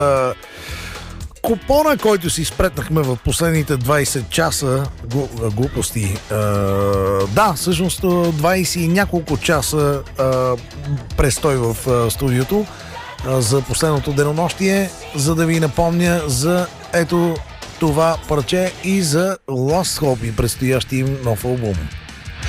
Купона, който си спретнахме в последните 20 часа глупости. Да, всъщност 20 и няколко часа престой в студиото за последното денонощие, за да ви напомня за ето това парче и за Lost Hope и предстоящия им нов албум.